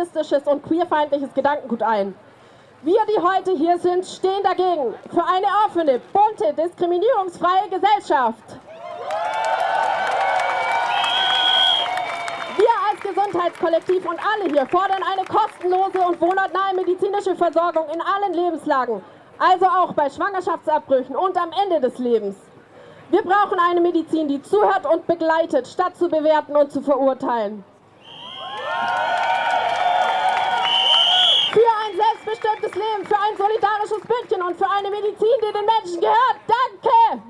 rassistisches und queerfeindliches Gedankengut ein. Wir, die heute hier sind, stehen dagegen für eine offene, bunte, diskriminierungsfreie Gesellschaft. Wir als Gesundheitskollektiv und alle hier fordern eine kostenlose und wohnortnahe medizinische Versorgung in allen Lebenslagen, also auch bei Schwangerschaftsabbrüchen und am Ende des Lebens. Wir brauchen eine Medizin, die zuhört und begleitet, statt zu bewerten und zu verurteilen. Für ein selbstbestimmtes Leben, für ein solidarisches Bündchen und für eine Medizin, die den Menschen gehört. Danke!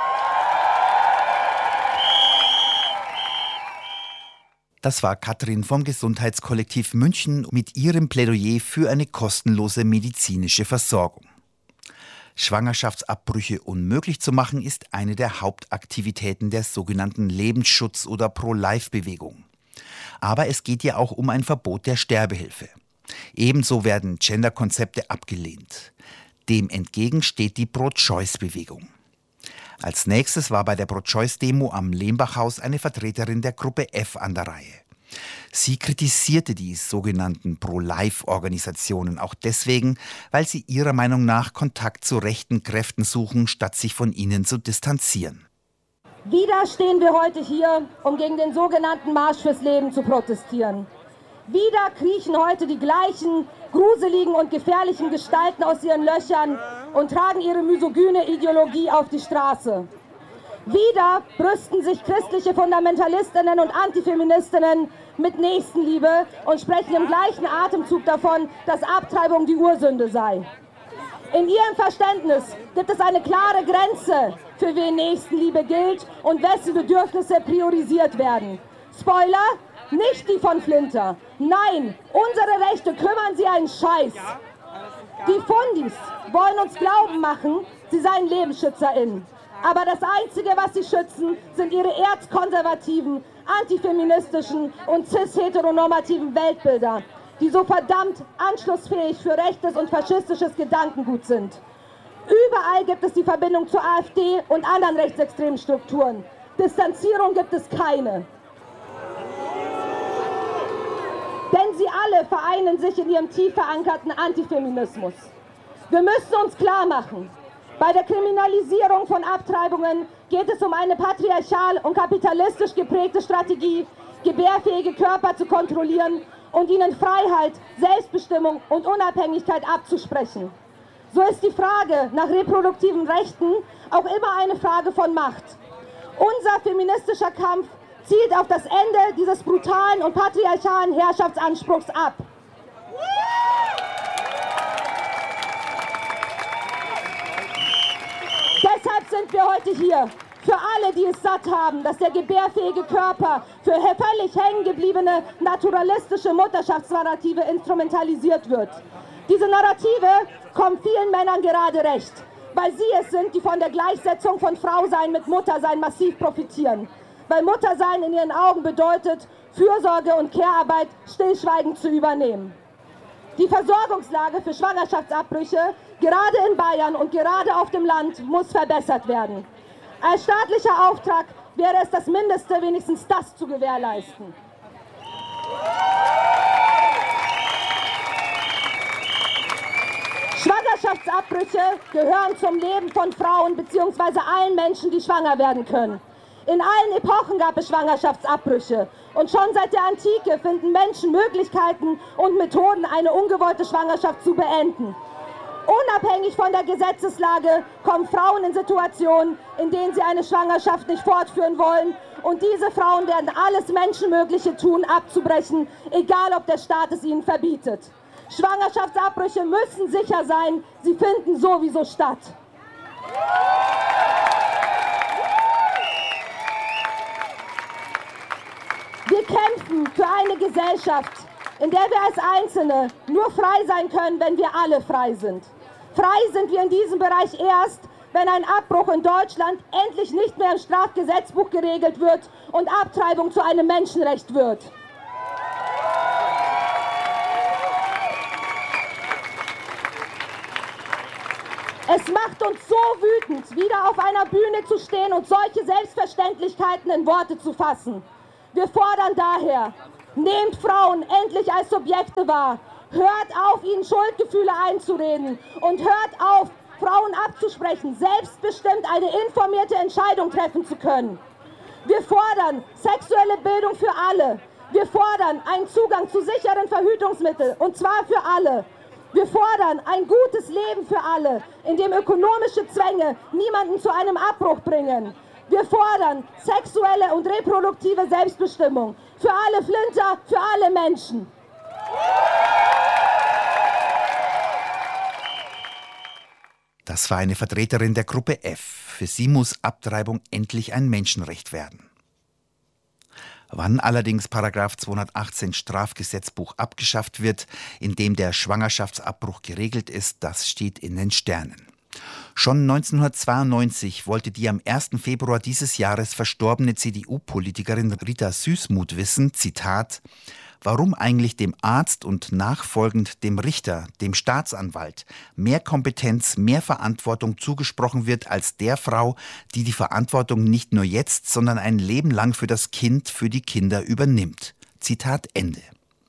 Das war Katrin vom Gesundheitskollektiv München mit ihrem Plädoyer für eine kostenlose medizinische Versorgung. Schwangerschaftsabbrüche unmöglich zu machen, ist eine der Hauptaktivitäten der sogenannten Lebensschutz- oder Pro-Life-Bewegung. Aber es geht ja auch um ein Verbot der Sterbehilfe. Ebenso werden Gender-Konzepte abgelehnt. Dem entgegen steht die Pro-Choice-Bewegung. Als nächstes war bei der Pro-Choice-Demo am Lehmbachhaus eine Vertreterin der Gruppe F an der Reihe. Sie kritisierte die sogenannten Pro-Life-Organisationen auch deswegen, weil sie ihrer Meinung nach Kontakt zu rechten Kräften suchen, statt sich von ihnen zu distanzieren. Wieder stehen wir heute hier, um gegen den sogenannten Marsch fürs Leben zu protestieren. Wieder kriechen heute die gleichen gruseligen und gefährlichen Gestalten aus ihren Löchern und tragen ihre misogyne Ideologie auf die Straße. Wieder brüsten sich christliche Fundamentalistinnen und Antifeministinnen mit Nächstenliebe und sprechen im gleichen Atemzug davon, dass Abtreibung die Ursünde sei. In ihrem Verständnis gibt es eine klare Grenze, für wen Nächstenliebe gilt und wessen Bedürfnisse priorisiert werden. Spoiler, nicht die von Flinter. Nein, unsere Rechte kümmern sie einen Scheiß. Die Fundis wollen uns glauben machen, sie seien LebensschützerInnen. Aber das Einzige, was sie schützen, sind ihre erzkonservativen, antifeministischen und cis-heteronormativen Weltbilder, die so verdammt anschlussfähig für rechtes und faschistisches Gedankengut sind. Überall gibt es die Verbindung zur AfD und anderen rechtsextremen Strukturen. Distanzierung gibt es keine. Denn sie alle vereinen sich in ihrem tief verankerten Antifeminismus. Wir müssen uns klar machen, bei der Kriminalisierung von Abtreibungen geht es um eine patriarchal und kapitalistisch geprägte Strategie, gebärfähige Körper zu kontrollieren und ihnen Freiheit, Selbstbestimmung und Unabhängigkeit abzusprechen. So ist die Frage nach reproduktiven Rechten auch immer eine Frage von Macht. Unser feministischer Kampf zielt auf das Ende dieses brutalen und patriarchalen Herrschaftsanspruchs ab. Deshalb sind wir heute hier. Für alle, die es satt haben, dass der gebärfähige Körper für völlig hängengebliebene naturalistische Mutterschaftsnarrative instrumentalisiert wird. Diese Narrative kommen vielen Männern gerade recht, weil sie es sind, die von der Gleichsetzung von Frausein mit Muttersein massiv profitieren. Weil Muttersein in ihren Augen bedeutet, Fürsorge und Care-Arbeit stillschweigend zu übernehmen. Die Versorgungslage für Schwangerschaftsabbrüche, gerade in Bayern und gerade auf dem Land, muss verbessert werden. Als staatlicher Auftrag wäre es das Mindeste, wenigstens das zu gewährleisten. Schwangerschaftsabbrüche gehören zum Leben von Frauen bzw. allen Menschen, die schwanger werden können. In allen Epochen gab es Schwangerschaftsabbrüche und schon seit der Antike finden Menschen Möglichkeiten und Methoden, eine ungewollte Schwangerschaft zu beenden. Unabhängig von der Gesetzeslage kommen Frauen in Situationen, in denen sie eine Schwangerschaft nicht fortführen wollen, und diese Frauen werden alles Menschenmögliche tun, abzubrechen, egal ob der Staat es ihnen verbietet. Schwangerschaftsabbrüche müssen sicher sein, sie finden sowieso statt. Wir kämpfen für eine Gesellschaft, in der wir als Einzelne nur frei sein können, wenn wir alle frei sind. Frei sind wir in diesem Bereich erst, wenn ein Abbruch in Deutschland endlich nicht mehr im Strafgesetzbuch geregelt wird und Abtreibung zu einem Menschenrecht wird. Es macht uns so wütend, wieder auf einer Bühne zu stehen und solche Selbstverständlichkeiten in Worte zu fassen. Wir fordern daher Nehmt Frauen endlich als Subjekte wahr. Hört auf, ihnen Schuldgefühle einzureden und hört auf, Frauen abzusprechen, selbstbestimmt eine informierte Entscheidung treffen zu können. Wir fordern sexuelle Bildung für alle. Wir fordern einen Zugang zu sicheren Verhütungsmitteln, und zwar für alle. Wir fordern ein gutes Leben für alle, in dem ökonomische Zwänge niemanden zu einem Abbruch bringen. Wir fordern sexuelle und reproduktive Selbstbestimmung für alle Flinter, für alle Menschen. Das war eine Vertreterin der Gruppe F. Für sie muss Abtreibung endlich ein Menschenrecht werden. Wann allerdings § 218 Strafgesetzbuch abgeschafft wird, in dem der Schwangerschaftsabbruch geregelt ist, das steht in den Sternen. Schon 1992 wollte die am 1. Februar dieses Jahres verstorbene CDU-Politikerin Rita Süssmuth wissen, Zitat, warum eigentlich dem Arzt und nachfolgend dem Richter, dem Staatsanwalt, mehr Kompetenz, mehr Verantwortung zugesprochen wird als der Frau, die die Verantwortung nicht nur jetzt, sondern ein Leben lang für das Kind, für die Kinder übernimmt. Zitat Ende.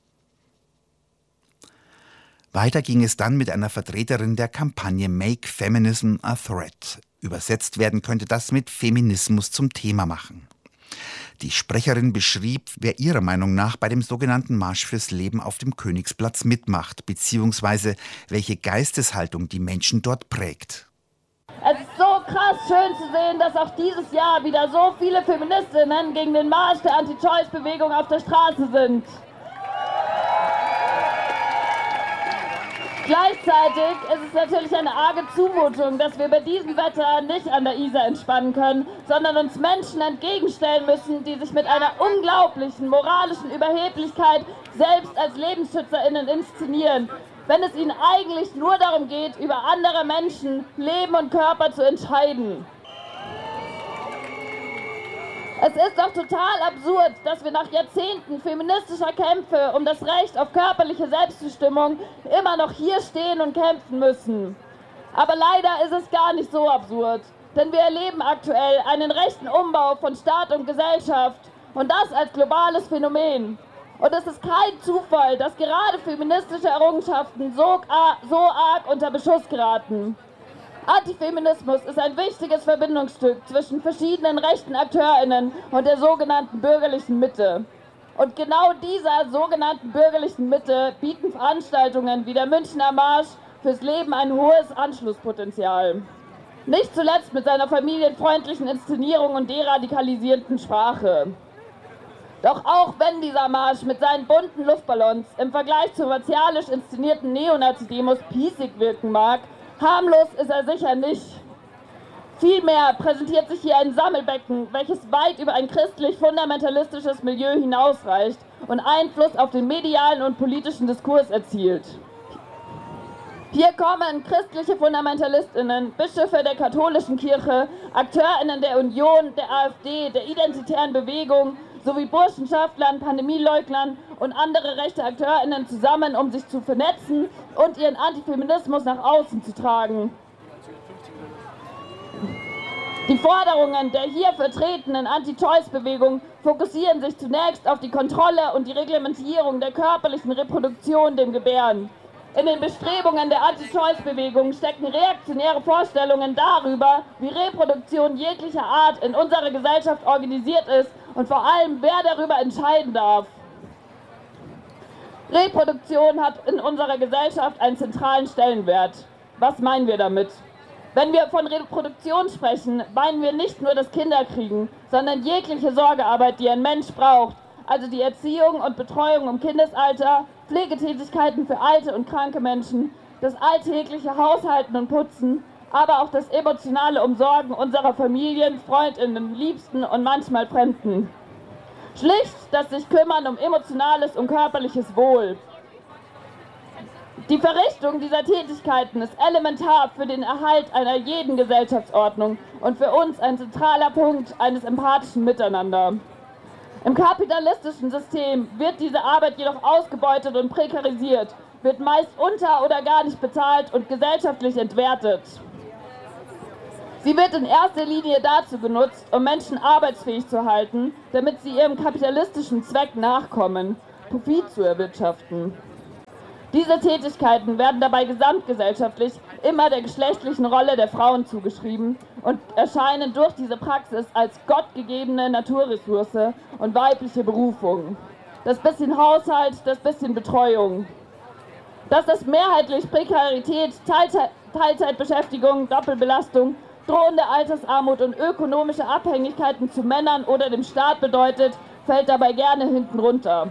Weiter ging es dann mit einer Vertreterin der Kampagne Make Feminism a Threat. Übersetzt werden könnte das mit Feminismus zum Thema machen. Die Sprecherin beschrieb, wer ihrer Meinung nach bei dem sogenannten Marsch fürs Leben auf dem Königsplatz mitmacht, beziehungsweise welche Geisteshaltung die Menschen dort prägt. Es ist so krass schön zu sehen, dass auch dieses Jahr wieder so viele Feministinnen gegen den Marsch der Anti-Choice-Bewegung auf der Straße sind. Gleichzeitig ist es natürlich eine arge Zumutung, dass wir bei diesem Wetter nicht an der Isar entspannen können, sondern uns Menschen entgegenstellen müssen, die sich mit einer unglaublichen moralischen Überheblichkeit selbst als LebensschützerInnen inszenieren, wenn es ihnen eigentlich nur darum geht, über andere Menschen, Leben und Körper zu entscheiden. Es ist doch total absurd, dass wir nach Jahrzehnten feministischer Kämpfe um das Recht auf körperliche Selbstbestimmung immer noch hier stehen und kämpfen müssen. Aber leider ist es gar nicht so absurd, denn wir erleben aktuell einen rechten Umbau von Staat und Gesellschaft und das als globales Phänomen. Und es ist kein Zufall, dass gerade feministische Errungenschaften so arg unter Beschuss geraten. Antifeminismus ist ein wichtiges Verbindungsstück zwischen verschiedenen rechten AkteurInnen und der sogenannten bürgerlichen Mitte. Und genau dieser sogenannten bürgerlichen Mitte bieten Veranstaltungen wie der Münchner Marsch fürs Leben ein hohes Anschlusspotenzial. Nicht zuletzt mit seiner familienfreundlichen Inszenierung und deradikalisierenden Sprache. Doch auch wenn dieser Marsch mit seinen bunten Luftballons im Vergleich zu martialisch inszenierten Neonazi-Demos piesig wirken mag, harmlos ist er sicher nicht. Vielmehr präsentiert sich hier ein Sammelbecken, welches weit über ein christlich-fundamentalistisches Milieu hinausreicht und Einfluss auf den medialen und politischen Diskurs erzielt. Hier kommen christliche FundamentalistInnen, Bischöfe der katholischen Kirche, AkteurInnen der Union, der AfD, der identitären Bewegung sowie Burschenschaftlern, Pandemieleugnern und andere rechte AkteurInnen zusammen, um sich zu vernetzen und ihren Antifeminismus nach außen zu tragen. Die Forderungen der hier vertretenen Anti-Choice-Bewegung fokussieren sich zunächst auf die Kontrolle und die Reglementierung der körperlichen Reproduktion dem Gebären. In den Bestrebungen der Anti-Choice-Bewegung stecken reaktionäre Vorstellungen darüber, wie Reproduktion jeglicher Art in unserer Gesellschaft organisiert ist und vor allem, wer darüber entscheiden darf. Reproduktion hat in unserer Gesellschaft einen zentralen Stellenwert. Was meinen wir damit? Wenn wir von Reproduktion sprechen, meinen wir nicht nur das Kinderkriegen, sondern jegliche Sorgearbeit, die ein Mensch braucht, also die Erziehung und Betreuung im Kindesalter, Pflegetätigkeiten für alte und kranke Menschen, das alltägliche Haushalten und Putzen, aber auch das emotionale Umsorgen unserer Familien, Freundinnen, Liebsten und manchmal Fremden. Schlicht das sich kümmern um emotionales und körperliches Wohl. Die Verrichtung dieser Tätigkeiten ist elementar für den Erhalt einer jeden Gesellschaftsordnung und für uns ein zentraler Punkt eines empathischen Miteinander. Im kapitalistischen System wird diese Arbeit jedoch ausgebeutet und prekarisiert, wird meist unter- oder gar nicht bezahlt und gesellschaftlich entwertet. Sie wird in erster Linie dazu genutzt, um Menschen arbeitsfähig zu halten, damit sie ihrem kapitalistischen Zweck nachkommen. Profit zu erwirtschaften. Diese Tätigkeiten werden dabei gesamtgesellschaftlich immer der geschlechtlichen Rolle der Frauen zugeschrieben und erscheinen durch diese Praxis als gottgegebene Naturressource und weibliche Berufung. Das bisschen Haushalt, das bisschen Betreuung. Dass das mehrheitlich Prekarität, Teilzeitbeschäftigung, Doppelbelastung, drohende Altersarmut und ökonomische Abhängigkeiten zu Männern oder dem Staat bedeutet, fällt dabei gerne hinten runter.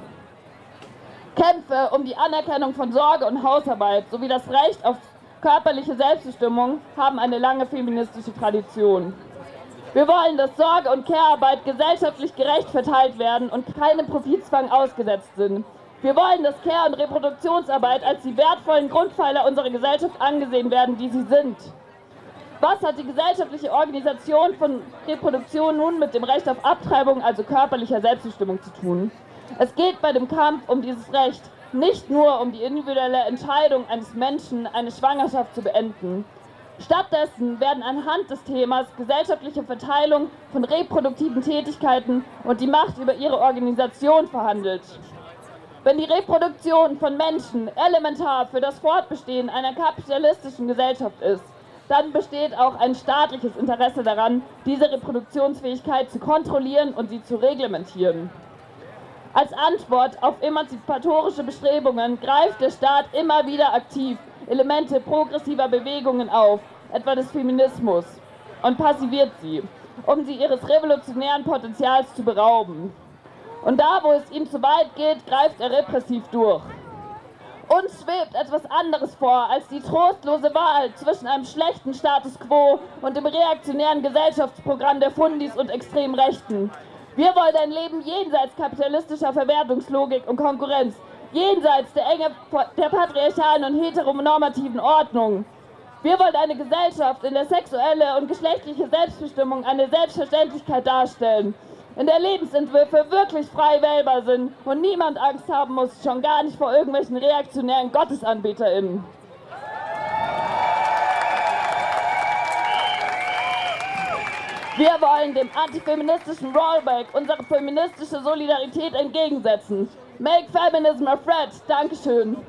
Kämpfe um die Anerkennung von Sorge und Hausarbeit sowie das Recht auf körperliche Selbstbestimmung haben eine lange feministische Tradition. Wir wollen, dass Sorge- und Care-Arbeit gesellschaftlich gerecht verteilt werden und keinem Profizwang ausgesetzt sind. Wir wollen, dass Care- und Reproduktionsarbeit als die wertvollen Grundpfeiler unserer Gesellschaft angesehen werden, die sie sind. Was hat die gesellschaftliche Organisation von Reproduktion nun mit dem Recht auf Abtreibung, also körperlicher Selbstbestimmung, zu tun? Es geht bei dem Kampf um dieses Recht nicht nur um die individuelle Entscheidung eines Menschen, eine Schwangerschaft zu beenden. Stattdessen werden anhand des Themas gesellschaftliche Verteilung von reproduktiven Tätigkeiten und die Macht über ihre Organisation verhandelt. Wenn die Reproduktion von Menschen elementar für das Fortbestehen einer kapitalistischen Gesellschaft ist, dann besteht auch ein staatliches Interesse daran, diese Reproduktionsfähigkeit zu kontrollieren und sie zu reglementieren. Als Antwort auf emanzipatorische Bestrebungen greift der Staat immer wieder aktiv Elemente progressiver Bewegungen auf, etwa des Feminismus, und passiviert sie, um sie ihres revolutionären Potenzials zu berauben. Und da, wo es ihm zu weit geht, greift er repressiv durch. Uns schwebt etwas anderes vor als die trostlose Wahl zwischen einem schlechten Status quo und dem reaktionären Gesellschaftsprogramm der Fundis und Extremrechten. Wir wollen ein Leben jenseits kapitalistischer Verwertungslogik und Konkurrenz, jenseits der Enge der patriarchalen und heteronormativen Ordnung. Wir wollen eine Gesellschaft, in der sexuelle und geschlechtliche Selbstbestimmung eine Selbstverständlichkeit darstellen, in der Lebensentwürfe wirklich frei wählbar sind und niemand Angst haben muss, schon gar nicht vor irgendwelchen reaktionären GottesanbeterInnen. Wir wollen dem antifeministischen Rollback unsere feministische Solidarität entgegensetzen. Make feminism a threat. Dankeschön.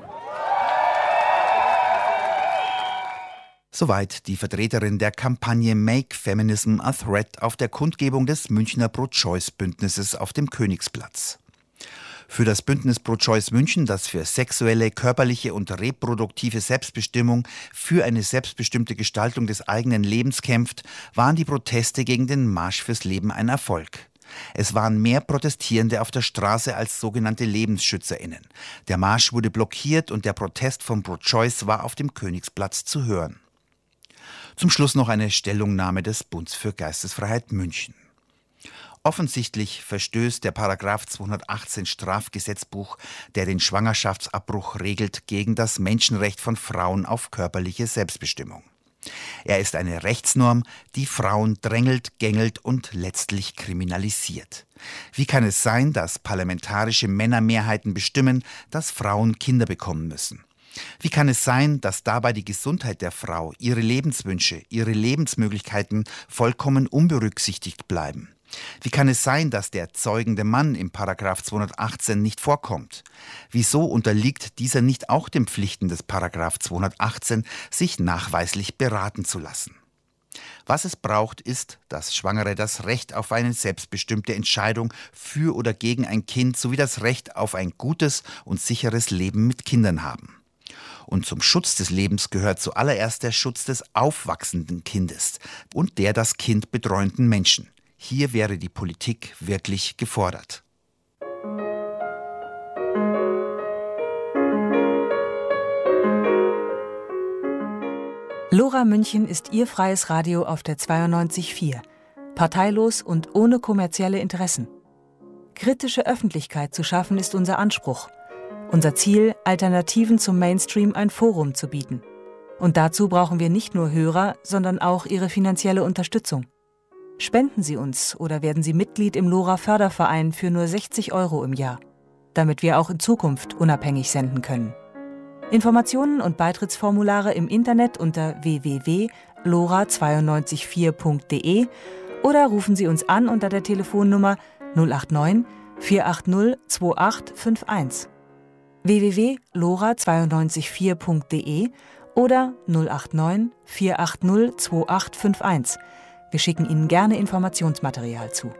Soweit die Vertreterin der Kampagne Make Feminism a Threat auf der Kundgebung des Münchner Pro-Choice-Bündnisses auf dem Königsplatz. Für das Bündnis Pro-Choice München, das für sexuelle, körperliche und reproduktive Selbstbestimmung, für eine selbstbestimmte Gestaltung des eigenen Lebens kämpft, waren die Proteste gegen den Marsch fürs Leben ein Erfolg. Es waren mehr Protestierende auf der Straße als sogenannte LebensschützerInnen. Der Marsch wurde blockiert und der Protest von Pro-Choice war auf dem Königsplatz zu hören. Zum Schluss noch eine Stellungnahme des Bunds für Geistesfreiheit München. Offensichtlich verstößt der Paragraph 218 Strafgesetzbuch, der den Schwangerschaftsabbruch regelt, gegen das Menschenrecht von Frauen auf körperliche Selbstbestimmung. Er ist eine Rechtsnorm, die Frauen drängelt, gängelt und letztlich kriminalisiert. Wie kann es sein, dass parlamentarische Männermehrheiten bestimmen, dass Frauen Kinder bekommen müssen? Wie kann es sein, dass dabei die Gesundheit der Frau, ihre Lebenswünsche, ihre Lebensmöglichkeiten vollkommen unberücksichtigt bleiben? Wie kann es sein, dass der zeugende Mann im Paragraph 218 nicht vorkommt? Wieso unterliegt dieser nicht auch den Pflichten des Paragraph 218, sich nachweislich beraten zu lassen? Was es braucht, ist, dass Schwangere das Recht auf eine selbstbestimmte Entscheidung für oder gegen ein Kind sowie das Recht auf ein gutes und sicheres Leben mit Kindern haben. Und zum Schutz des Lebens gehört zuallererst der Schutz des aufwachsenden Kindes und der das Kind betreuenden Menschen. Hier wäre die Politik wirklich gefordert. Lora München ist Ihr freies Radio auf der 92.4. Parteilos und ohne kommerzielle Interessen. Kritische Öffentlichkeit zu schaffen ist unser Anspruch. Unser Ziel, Alternativen zum Mainstream ein Forum zu bieten. Und dazu brauchen wir nicht nur Hörer, sondern auch Ihre finanzielle Unterstützung. Spenden Sie uns oder werden Sie Mitglied im Lora-Förderverein für nur 60 € im Jahr, damit wir auch in Zukunft unabhängig senden können. Informationen und Beitrittsformulare im Internet unter www.lora924.de oder rufen Sie uns an unter der Telefonnummer 089 480 2851, www.lora924.de oder 089 480 2851. Wir schicken Ihnen gerne Informationsmaterial zu.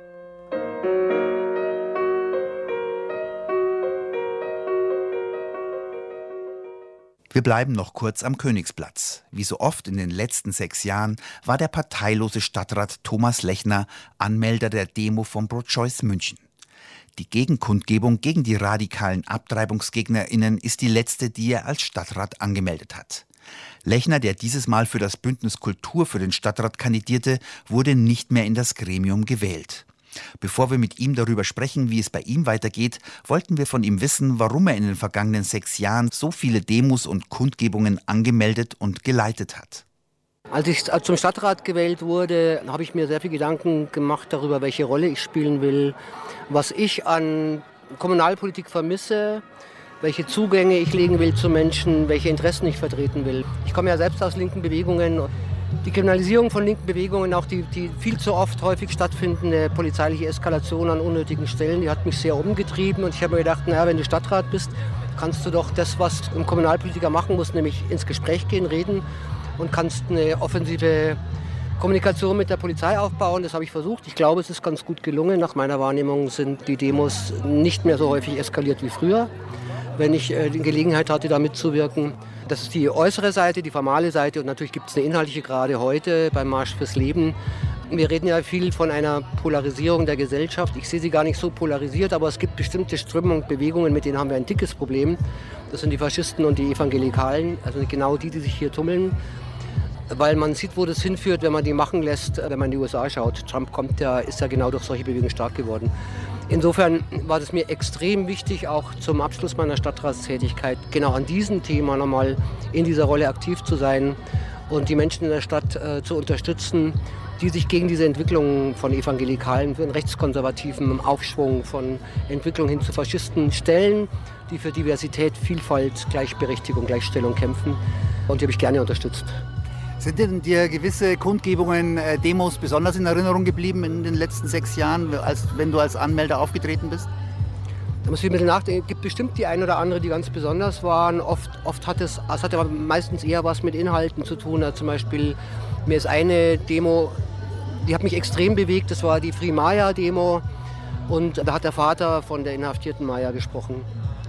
Wir bleiben noch kurz am Königsplatz. Wie so oft in den letzten 6 Jahren war der parteilose Stadtrat Thomas Lechner Anmelder der Demo von Pro-Choice München. Die Gegenkundgebung gegen die radikalen AbtreibungsgegnerInnen ist die letzte, die er als Stadtrat angemeldet hat. Lechner, der dieses Mal für das Bündnis Kultur für den Stadtrat kandidierte, wurde nicht mehr in das Gremium gewählt. Bevor wir mit ihm darüber sprechen, wie es bei ihm weitergeht, wollten wir von ihm wissen, warum er in den vergangenen 6 Jahren so viele Demos und Kundgebungen angemeldet und geleitet hat. Als ich zum Stadtrat gewählt wurde, habe ich mir sehr viel Gedanken gemacht darüber, welche Rolle ich spielen will, was ich an Kommunalpolitik vermisse, welche Zugänge ich legen will zu Menschen, welche Interessen ich vertreten will. Ich komme ja selbst aus linken Bewegungen. Die Kriminalisierung von linken Bewegungen, auch die viel zu oft häufig stattfindende polizeiliche Eskalation an unnötigen Stellen, die hat mich sehr umgetrieben. Und ich habe mir gedacht, naja, wenn du Stadtrat bist, kannst du doch das, was ein Kommunalpolitiker machen muss, nämlich ins Gespräch gehen, reden und kannst eine offensive Kommunikation mit der Polizei aufbauen. Das habe ich versucht. Ich glaube, es ist ganz gut gelungen. Nach meiner Wahrnehmung sind die Demos nicht mehr so häufig eskaliert wie früher, wenn ich die Gelegenheit hatte, da mitzuwirken. Das ist die äußere Seite, die formale Seite und natürlich gibt es eine inhaltliche gerade heute beim Marsch fürs Leben. Wir reden ja viel von einer Polarisierung der Gesellschaft. Ich sehe sie gar nicht so polarisiert, aber es gibt bestimmte Strömungen und Bewegungen, mit denen haben wir ein dickes Problem. Das sind die Faschisten und die Evangelikalen, also genau die sich hier tummeln. Weil man sieht, wo das hinführt, wenn man die machen lässt, wenn man in die USA schaut. Trump ist ja genau durch solche Bewegungen stark geworden. Insofern war es mir extrem wichtig, auch zum Abschluss meiner Stadtratstätigkeit genau an diesem Thema nochmal in dieser Rolle aktiv zu sein und die Menschen in der Stadt zu unterstützen, die sich gegen diese Entwicklung von Evangelikalen, von rechtskonservativen Aufschwung, von Entwicklung hin zu Faschisten stellen, die für Diversität, Vielfalt, Gleichberechtigung, Gleichstellung kämpfen. Und die habe ich gerne unterstützt. Sind denn dir gewisse Kundgebungen, Demos besonders in Erinnerung geblieben in den letzten 6 Jahren, wenn du als Anmelder aufgetreten bist? Da muss ich ein bisschen nachdenken. Es gibt bestimmt die ein oder andere, die ganz besonders waren. Oft hat es hat aber meistens eher was mit Inhalten zu tun. Zum Beispiel, mir ist eine Demo, die hat mich extrem bewegt, das war die Free Maya-Demo. Und da hat der Vater von der inhaftierten Maya gesprochen.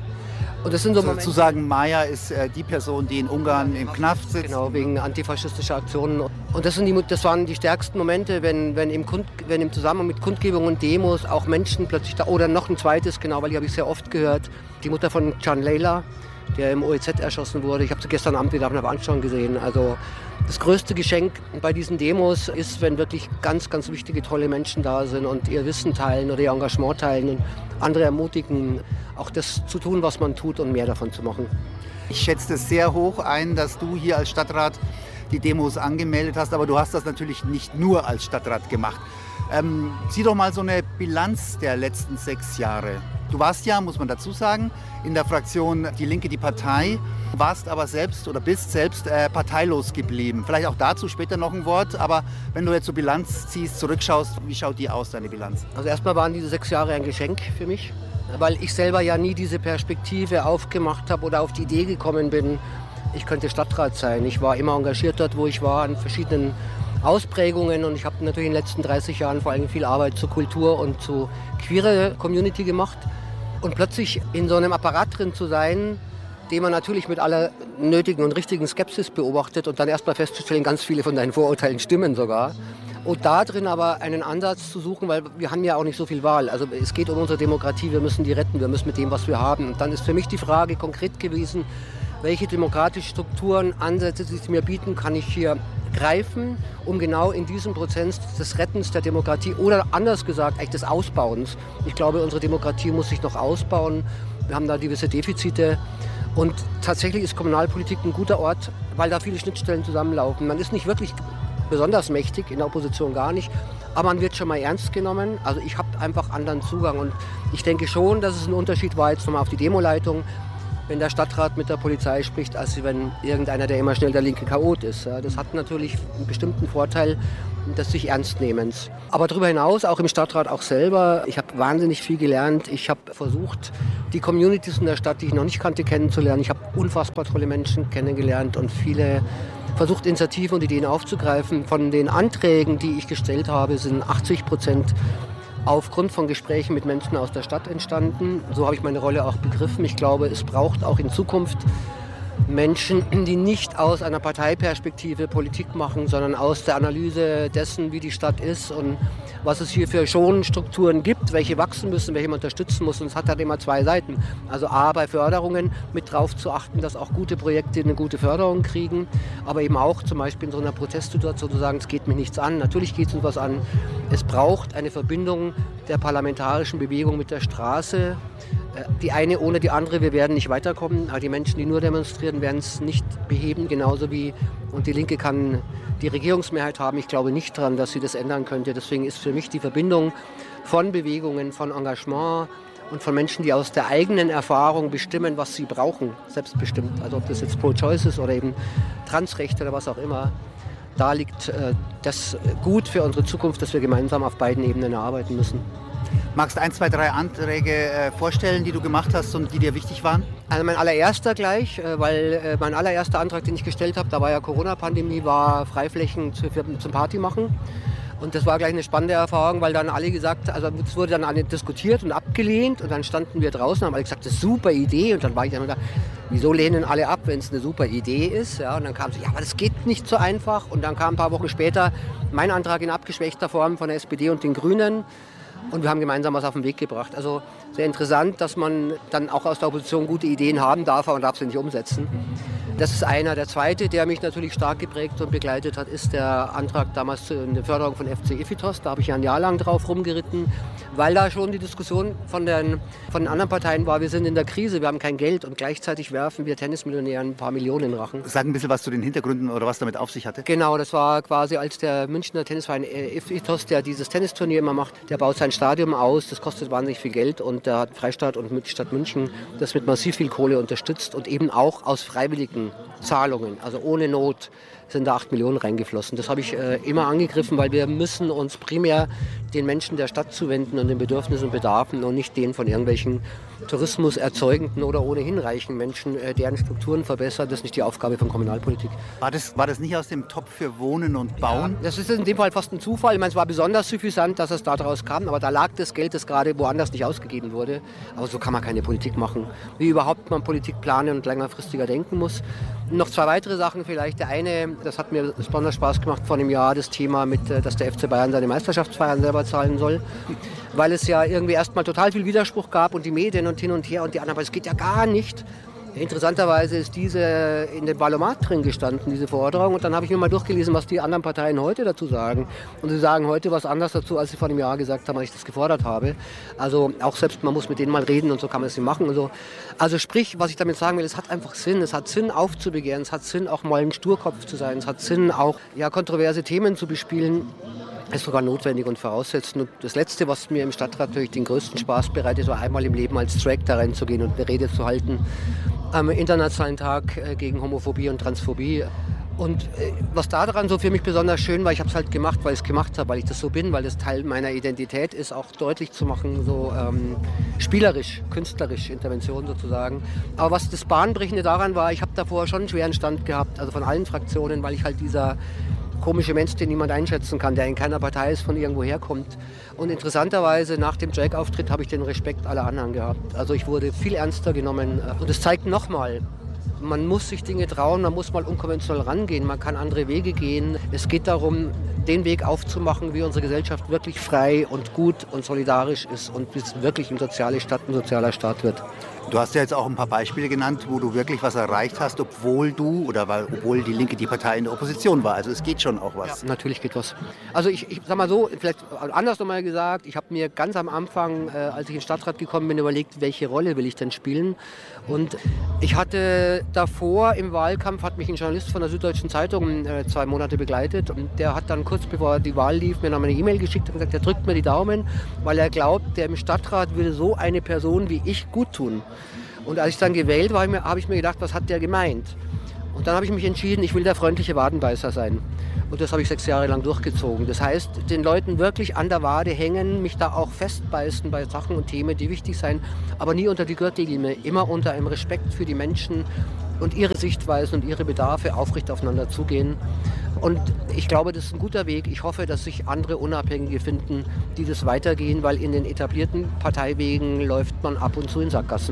Und das sind so zu sagen, Maya ist die Person, die in Ungarn im Knast sitzt. Genau, wegen antifaschistischer Aktionen. Und das waren die stärksten Momente, wenn im Zusammenhang mit Kundgebungen und Demos auch Menschen plötzlich da, oder noch ein zweites, genau, weil die habe ich sehr oft gehört, die Mutter von Can Leyla, der im OEZ erschossen wurde. Ich habe sie gestern Abend wieder auf einer Veranstaltung gesehen. Also das größte Geschenk bei diesen Demos ist, wenn wirklich ganz, ganz wichtige, tolle Menschen da sind und ihr Wissen teilen oder ihr Engagement teilen und andere ermutigen, auch das zu tun, was man tut und mehr davon zu machen. Ich schätze es sehr hoch ein, dass du hier als Stadtrat die Demos angemeldet hast, aber du hast das natürlich nicht nur als Stadtrat gemacht. Zieh doch mal so eine Bilanz der letzten 6 Jahre. Du warst ja, muss man dazu sagen, in der Fraktion Die Linke, die Partei, warst aber selbst oder bist selbst parteilos geblieben. Vielleicht auch dazu später noch ein Wort, aber wenn du jetzt so Bilanz ziehst, zurückschaust, wie schaut die aus, deine Bilanz? Also erstmal waren diese 6 Jahre ein Geschenk für mich, weil ich selber ja nie diese Perspektive aufgemacht habe oder auf die Idee gekommen bin, ich könnte Stadtrat sein. Ich war immer engagiert dort, wo ich war, an verschiedenen Ausprägungen und ich habe natürlich in den letzten 30 Jahren vor allem viel Arbeit zur Kultur und zur queere Community gemacht. Und plötzlich in so einem Apparat drin zu sein, den man natürlich mit aller nötigen und richtigen Skepsis beobachtet und dann erstmal festzustellen, ganz viele von deinen Vorurteilen stimmen sogar. Und da drin aber einen Ansatz zu suchen, weil wir haben ja auch nicht so viel Wahl. Also es geht um unsere Demokratie, wir müssen die retten, wir müssen mit dem, was wir haben. Und dann ist für mich die Frage konkret gewesen, welche demokratischen Strukturen, Ansätze, die sie mir bieten, kann ich hier greifen, um genau in diesem Prozess des Rettens der Demokratie oder anders gesagt eigentlich des Ausbauens. Ich glaube, unsere Demokratie muss sich noch ausbauen. Wir haben da gewisse Defizite. Und tatsächlich ist Kommunalpolitik ein guter Ort, weil da viele Schnittstellen zusammenlaufen. Man ist nicht wirklich besonders mächtig, in der Opposition gar nicht, aber man wird schon mal ernst genommen. Also ich habe einfach anderen Zugang und ich denke schon, dass es ein Unterschied war jetzt nochmal auf die Demoleitung, wenn der Stadtrat mit der Polizei spricht, als wenn irgendeiner, der immer schnell der linke Chaot ist. Das hat natürlich einen bestimmten Vorteil, des sich Ernstnehmens. Aber darüber hinaus, auch im Stadtrat auch selber, ich habe wahnsinnig viel gelernt. Ich habe versucht, die Communities in der Stadt, die ich noch nicht kannte, kennenzulernen. Ich habe unfassbar tolle Menschen kennengelernt und viele versucht, Initiativen und Ideen aufzugreifen. Von den Anträgen, die ich gestellt habe, sind 80% aufgrund von Gesprächen mit Menschen aus der Stadt entstanden. So habe ich meine Rolle auch begriffen. Ich glaube, es braucht auch in Zukunft Menschen, die nicht aus einer Parteiperspektive Politik machen, sondern aus der Analyse dessen, wie die Stadt ist und was es hier für Schonstrukturen gibt, welche wachsen müssen, welche man unterstützen muss. Und es hat halt immer zwei Seiten. Also A, bei Förderungen mit drauf zu achten, dass auch gute Projekte eine gute Förderung kriegen, aber eben auch zum Beispiel in so einer Protestsituation zu sagen, es geht mich nichts an. Natürlich geht es uns was an. Es braucht eine Verbindung der parlamentarischen Bewegung mit der Straße. Die eine ohne die andere, wir werden nicht weiterkommen. Aber die Menschen, die nur demonstrieren, werden es nicht beheben, genauso wie, und die Linke kann die Regierungsmehrheit haben. Ich glaube nicht daran, dass sie das ändern könnte. Deswegen ist für mich die Verbindung von Bewegungen, von Engagement und von Menschen, die aus der eigenen Erfahrung bestimmen, was sie brauchen, selbstbestimmt. Also ob das jetzt Pro-Choice ist oder eben Transrechte oder was auch immer. Da liegt das gut für unsere Zukunft, dass wir gemeinsam auf beiden Ebenen erarbeiten müssen. Magst du 1, 2, 3 Anträge vorstellen, die du gemacht hast und die dir wichtig waren? Also mein allererster gleich, weil mein allererster Antrag, den ich gestellt habe, da war ja Corona-Pandemie, war Freiflächen zum Party machen. Und das war gleich eine spannende Erfahrung, weil dann alle gesagt, also es wurde dann diskutiert und abgelehnt und dann standen wir draußen und haben alle gesagt, das ist eine super Idee. Und dann war ich dann da, wieso lehnen alle ab, wenn es eine super Idee ist? Ja, und dann kam so, ja, aber das geht nicht so einfach. Und dann kam ein paar Wochen später mein Antrag in abgeschwächter Form von der SPD und den Grünen. Und wir haben gemeinsam was auf den Weg gebracht. Also sehr interessant, dass man dann auch aus der Opposition gute Ideen haben darf, aber man darf sie nicht umsetzen. Das ist einer. Der zweite, der mich natürlich stark geprägt und begleitet hat, ist der Antrag damals zur Förderung von FC Ephitos. Da habe ich ja ein Jahr lang drauf rumgeritten, weil da schon die Diskussion von den anderen Parteien war, wir sind in der Krise, wir haben kein Geld und gleichzeitig werfen wir Tennismillionären ein paar Millionen in den Rachen. Sag ein bisschen was zu den Hintergründen oder was damit auf sich hatte. Genau, das war quasi, als der Münchner Tennisverein Ephitos, der dieses Tennisturnier immer macht, der baut sein Stadion aus, das kostet wahnsinnig viel Geld und da hat Freistaat und Stadt München das mit massiv viel Kohle unterstützt und eben auch aus freiwilligen Zahlungen, also ohne Not sind da 8 Millionen reingeflossen. Das habe ich immer angegriffen, weil wir müssen uns primär den Menschen der Stadt zuwenden und den Bedürfnissen und Bedarfen und nicht denen von irgendwelchen Tourismus erzeugenden oder ohnehin reichen Menschen, deren Strukturen verbessern. Das ist nicht die Aufgabe von Kommunalpolitik. War das nicht aus dem Topf für Wohnen und Bauen? Ja, das ist in dem Fall fast ein Zufall. Ich meine, es war besonders suffisant, dass es daraus kam, aber da lag das Geld, das gerade woanders nicht ausgegeben wurde. Aber so kann man keine Politik machen. Wie überhaupt man Politik planen und längerfristiger denken muss. Noch 2 weitere Sachen vielleicht. Der eine, das hat mir besonders Spaß gemacht vor einem Jahr, das Thema mit, dass der FC Bayern seine Meisterschaftsfeiern selber zahlen soll. Weil es ja irgendwie erstmal total viel Widerspruch gab und die Medien und hin und her und die anderen, aber es geht ja gar nicht. Interessanterweise ist diese in dem Valomat drin gestanden, diese Forderung. Und dann habe ich mir mal durchgelesen, was die anderen Parteien heute dazu sagen. Und sie sagen heute was anderes dazu, als sie vor einem Jahr gesagt haben, als ich das gefordert habe. Also auch selbst, man muss mit denen mal reden und so kann man es nicht machen. Und so. Also sprich, was ich damit sagen will, es hat einfach Sinn. Es hat Sinn aufzubegehren, es hat Sinn auch mal ein Sturkopf zu sein, es hat Sinn auch kontroverse Themen zu bespielen. Ist sogar notwendig und voraussetzend. Und das Letzte, was mir im Stadtrat natürlich den größten Spaß bereitet, war einmal im Leben als Drag da reinzugehen und eine Rede zu halten am Internationalen Tag gegen Homophobie und Transphobie. Und was daran so für mich besonders schön war, ich habe es halt gemacht, weil ich es gemacht habe, weil ich das so bin, weil das Teil meiner Identität ist, auch deutlich zu machen, so spielerisch, künstlerisch, Intervention sozusagen. Aber was das Bahnbrechende daran war, ich habe davor schon einen schweren Stand gehabt, also von allen Fraktionen, weil ich halt dieser komische Mensch, den niemand einschätzen kann, der in keiner Partei ist, von irgendwo herkommt. Und interessanterweise, nach dem Drag-Auftritt habe ich den Respekt aller anderen gehabt. Also ich wurde viel ernster genommen. Und es zeigt nochmal, man muss sich Dinge trauen, man muss mal unkonventionell rangehen, man kann andere Wege gehen. Es geht darum, den Weg aufzumachen, wie unsere Gesellschaft wirklich frei und gut und solidarisch ist und wie es wirklich eine soziale Stadt, ein sozialer Staat wird. Du hast ja jetzt auch ein paar Beispiele genannt, wo du wirklich was erreicht hast, obwohl die Linke die Partei in der Opposition war. Also es geht schon auch was. Ja, natürlich geht was. Also ich sag mal so, vielleicht anders nochmal gesagt, ich habe mir ganz am Anfang, als ich in den Stadtrat gekommen bin, überlegt, welche Rolle will ich denn spielen. Und ich hatte davor im Wahlkampf, hat mich ein Journalist von der Süddeutschen Zeitung 2 Monate begleitet und der hat dann kurz bevor die Wahl lief, mir noch eine E-Mail geschickt und gesagt, er drückt mir die Daumen, weil er glaubt, der im Stadtrat würde so eine Person wie ich gut tun. Und als ich dann gewählt war, habe ich mir gedacht, was hat der gemeint? Und dann habe ich mich entschieden, ich will der freundliche Wadenbeißer sein. Und das habe ich 6 Jahre lang durchgezogen. Das heißt, den Leuten wirklich an der Wade hängen, mich da auch festbeißen bei Sachen und Themen, die wichtig sein, aber nie unter die Gürtellinie, immer unter einem Respekt für die Menschen und ihre Sichtweisen und ihre Bedarfe aufrecht aufeinander zugehen. Und ich glaube, das ist ein guter Weg. Ich hoffe, dass sich andere Unabhängige finden, die das weitergehen, weil in den etablierten Parteiwegen läuft man ab und zu in Sackgassen.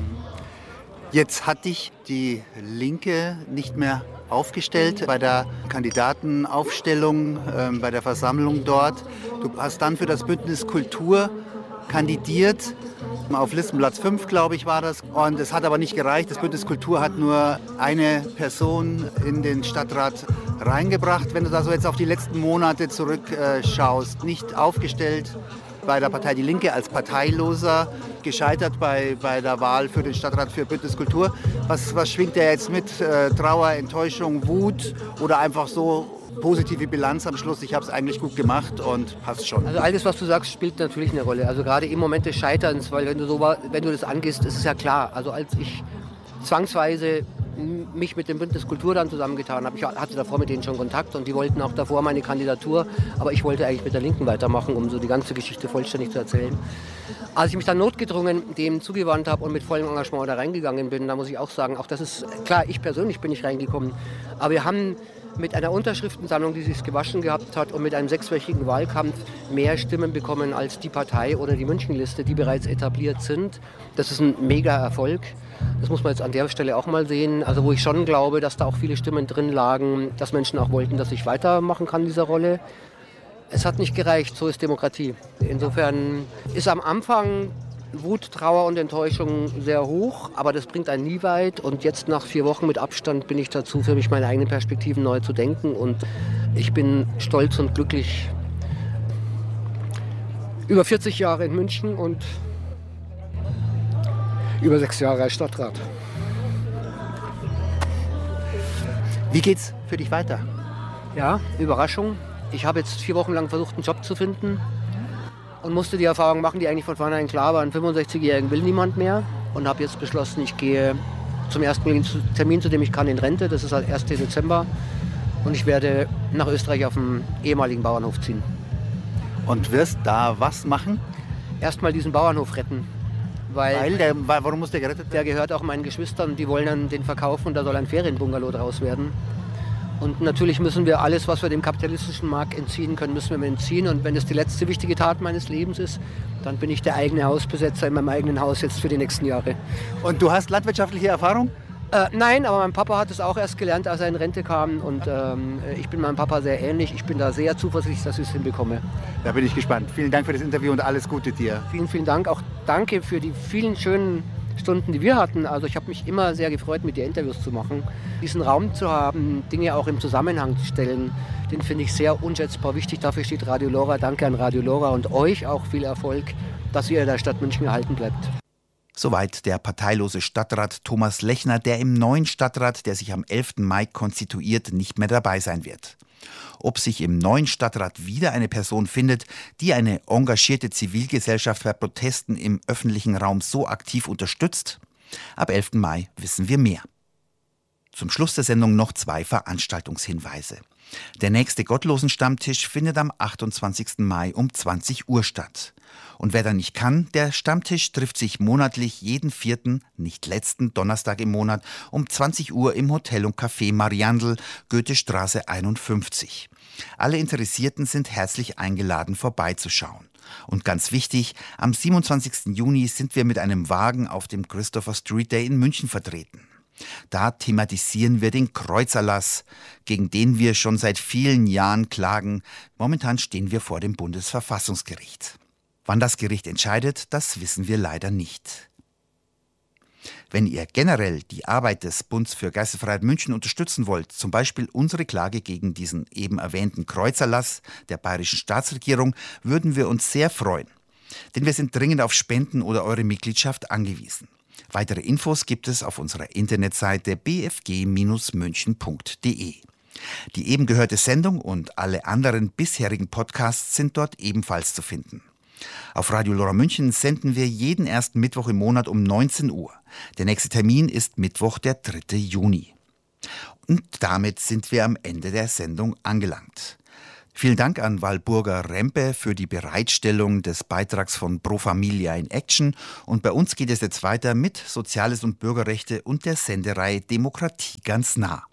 Jetzt hat dich die Linke nicht mehr aufgestellt bei der Kandidatenaufstellung, bei der Versammlung dort. Du hast dann für das Bündnis Kultur kandidiert. Auf Listenplatz 5, glaube ich, war das. Und es hat aber nicht gereicht. Das Bündnis Kultur hat nur eine Person in den Stadtrat reingebracht. Wenn du da so jetzt auf die letzten Monate zurückschaust, nicht aufgestellt bei der Partei Die Linke als Parteiloser, gescheitert bei der Wahl für den Stadtrat für Bündnis Kultur. Was schwingt der jetzt mit? Trauer, Enttäuschung, Wut oder einfach so positive Bilanz am Schluss? Ich habe es eigentlich gut gemacht und passt schon. Also alles, was du sagst, spielt natürlich eine Rolle. Also gerade im Moment des Scheiterns, weil wenn du das angehst, ist es ja klar. Also als ich zwangsweise mich mit dem Bündnis Kultur dann zusammengetan habe, ich hatte davor mit denen schon Kontakt und die wollten auch davor meine Kandidatur, aber ich wollte eigentlich mit der Linken weitermachen, um so die ganze Geschichte vollständig zu erzählen. Als ich mich dann notgedrungen dem zugewandt habe und mit vollem Engagement da reingegangen bin, da muss ich auch sagen, auch das ist klar, ich persönlich bin nicht reingekommen, aber wir haben mit einer Unterschriftensammlung, die sich gewaschen gehabt hat und mit einem 6-wöchigen Wahlkampf mehr Stimmen bekommen als die Partei oder die Münchenliste, die bereits etabliert sind. Das ist ein Mega-Erfolg. Das muss man jetzt an der Stelle auch mal sehen. Also wo ich schon glaube, dass da auch viele Stimmen drin lagen, dass Menschen auch wollten, dass ich weitermachen kann, diese Rolle. Es hat nicht gereicht, so ist Demokratie. Insofern ist am Anfang Wut, Trauer und Enttäuschung sehr hoch, aber das bringt einen nie weit. Und jetzt nach 4 Wochen mit Abstand bin ich dazu, für mich meine eigenen Perspektiven neu zu denken. Und ich bin stolz und glücklich. Über 40 Jahre in München und über 6 Jahre als Stadtrat. Wie geht's für dich weiter? Ja, Überraschung. Ich habe jetzt 4 Wochen lang versucht, einen Job zu finden. Und musste die Erfahrung machen, die eigentlich von vornherein klar war, einen 65-Jährigen will niemand mehr. Und habe jetzt beschlossen, ich gehe zum ersten Termin, zu dem ich kann, in Rente. Das ist der 1. Dezember. Und ich werde nach Österreich auf dem ehemaligen Bauernhof ziehen. Und wirst da was machen? Erstmal diesen Bauernhof retten. Warum muss der gerettet werden? Der gehört auch meinen Geschwistern, die wollen dann den verkaufen und da soll ein Ferienbungalow draus werden. Und natürlich müssen wir alles, was wir dem kapitalistischen Markt entziehen können, müssen wir entziehen. Und wenn es die letzte wichtige Tat meines Lebens ist, dann bin ich der eigene Hausbesetzer in meinem eigenen Haus jetzt für die nächsten Jahre. Und du hast landwirtschaftliche Erfahrung? Nein, aber mein Papa hat es auch erst gelernt, als er in Rente kam. Und ich bin meinem Papa sehr ähnlich. Ich bin da sehr zuversichtlich, dass ich es hinbekomme. Da bin ich gespannt. Vielen Dank für das Interview und alles Gute dir. Vielen, vielen Dank. Auch danke für die vielen schönen Stunden, die wir hatten. Also ich habe mich immer sehr gefreut, mit dir Interviews zu machen. Diesen Raum zu haben, Dinge auch im Zusammenhang zu stellen, den finde ich sehr unschätzbar wichtig. Dafür steht Radio Lora. Danke an Radio Lora und euch auch viel Erfolg, dass ihr der Stadt München erhalten bleibt. Soweit der parteilose Stadtrat Thomas Lechner, der im neuen Stadtrat, der sich am 11. Mai konstituiert, nicht mehr dabei sein wird. Ob sich im neuen Stadtrat wieder eine Person findet, die eine engagierte Zivilgesellschaft bei Protesten im öffentlichen Raum so aktiv unterstützt? Ab 11. Mai wissen wir mehr. Zum Schluss der Sendung noch 2 Veranstaltungshinweise. Der nächste Gottlosen-Stammtisch findet am 28. Mai um 20 Uhr statt. Und wer da nicht kann, der Stammtisch trifft sich monatlich jeden 4., nicht letzten Donnerstag im Monat um 20 Uhr im Hotel und Café Mariandl, Goethestraße 51. Alle Interessierten sind herzlich eingeladen, vorbeizuschauen. Und ganz wichtig, am 27. Juni sind wir mit einem Wagen auf dem Christopher Street Day in München vertreten. Da thematisieren wir den Kreuzerlass, gegen den wir schon seit vielen Jahren klagen. Momentan stehen wir vor dem Bundesverfassungsgericht. Wann das Gericht entscheidet, das wissen wir leider nicht. Wenn ihr generell die Arbeit des Bunds für Geistesfreiheit München unterstützen wollt, zum Beispiel unsere Klage gegen diesen eben erwähnten Kreuzerlass der bayerischen Staatsregierung, würden wir uns sehr freuen. Denn wir sind dringend auf Spenden oder eure Mitgliedschaft angewiesen. Weitere Infos gibt es auf unserer Internetseite bfg-münchen.de. Die eben gehörte Sendung und alle anderen bisherigen Podcasts sind dort ebenfalls zu finden. Auf Radio Lora München senden wir jeden ersten Mittwoch im Monat um 19 Uhr. Der nächste Termin ist Mittwoch, der 3. Juni. Und damit sind wir am Ende der Sendung angelangt. Vielen Dank an Walburga Rempe für die Bereitstellung des Beitrags von Pro Familia in Action. Und bei uns geht es jetzt weiter mit Soziales und Bürgerrechte und der Sendereihe Demokratie ganz nah.